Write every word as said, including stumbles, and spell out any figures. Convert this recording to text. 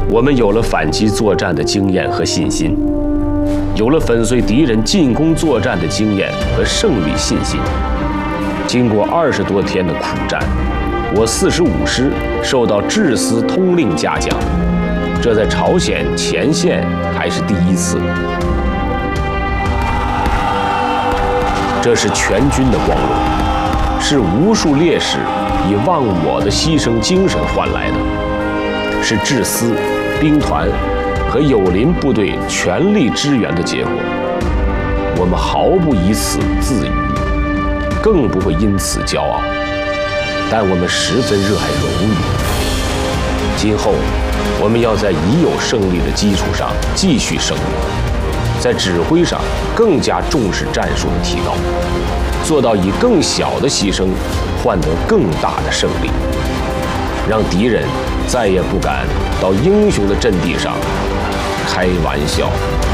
我们有了反击作战的经验和信心，有了粉碎敌人进攻作战的经验和胜利信心。经过二十多天的苦战，我四十五师受到制司通令嘉奖，这在朝鲜前线还是第一次。这是全军的光荣，是无数烈士以忘我的牺牲精神换来的，是制司、兵团和友邻部队全力支援的结果。我们毫不以此自娱，更不会因此骄傲，但我们十分热爱荣誉。今后，我们要在已有胜利的基础上继续胜利，在指挥上更加重视战术的提高，做到以更小的牺牲换得更大的胜利，让敌人再也不敢到英雄的阵地上开玩笑。